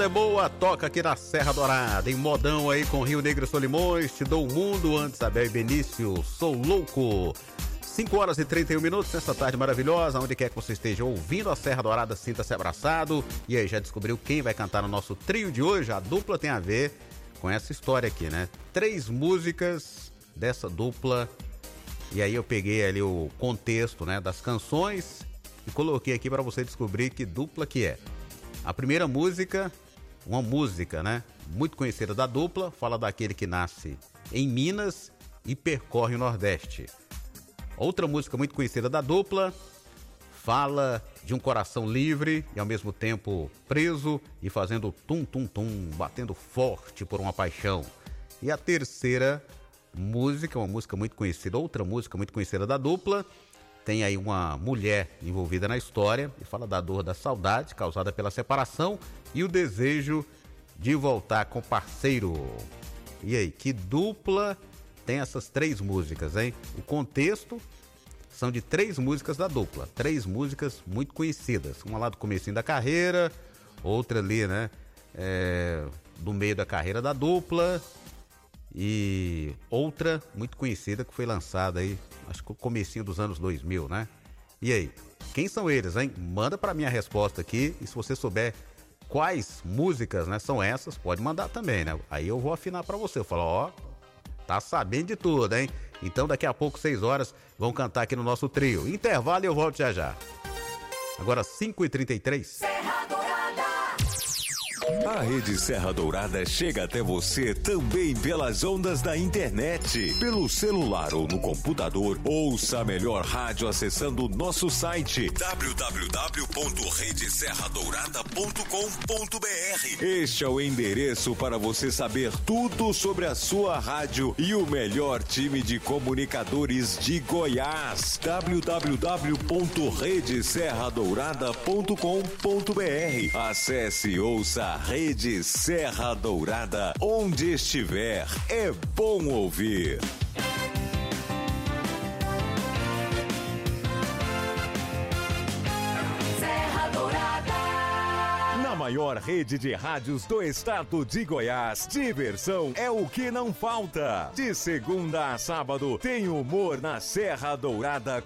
É boa, toca aqui na Serra Dourada, em modão aí com Rio Negro e Solimões, Te Dou o Mundo, antes Abel e Benício, Sou Louco. 5 horas e 31 minutos nessa tarde maravilhosa, onde quer que você esteja ouvindo a Serra Dourada, sinta-se abraçado. E aí, já descobriu quem vai cantar no nosso trio de hoje? A dupla tem a ver com essa história aqui, né? 3 músicas dessa dupla, e aí eu peguei ali o contexto, né, das canções e coloquei aqui para você descobrir que dupla que é. A primeira música, uma música, né, muito conhecida da dupla, fala daquele que nasce em Minas e percorre o Nordeste. Outra música muito conhecida da dupla fala de um coração livre e ao mesmo tempo preso e fazendo tum-tum-tum, batendo forte por uma paixão. E a terceira música, uma música muito conhecida, outra música muito conhecida da dupla, tem aí uma mulher envolvida na história e fala da dor da saudade causada pela separação e o desejo de voltar com o parceiro. E aí, que dupla tem essas 3 músicas, hein? O contexto são de 3 músicas da dupla, 3 músicas muito conhecidas. Uma lá do comecinho da carreira, outra ali, né, do meio da carreira da dupla, e outra muito conhecida que foi lançada aí, acho que no comecinho dos anos 2000, né? E aí, quem são eles, hein? Manda pra mim a resposta aqui, e se você souber quais músicas, né, são essas, pode mandar também, né? Aí eu vou afinar pra você, eu falo, ó, tá sabendo de tudo, hein? Então daqui a pouco, 6 horas, vão cantar aqui no nosso trio. Intervalo e eu volto já já. Agora 5h33. A Rede Serra Dourada chega até você também pelas ondas da internet. Pelo celular ou no computador, ouça a melhor rádio acessando o nosso site www.redeserradourada.com.br. Este é o endereço para você saber tudo sobre a sua rádio e o melhor time de comunicadores de Goiás. www.redeserradourada.com.br. Acesse e ouça a Rede Serra Dourada, onde estiver, é bom ouvir. Serra Dourada. Na maior rede de rádios do estado de Goiás, diversão é o que não falta. De segunda a sábado, tem humor na Serra Dourada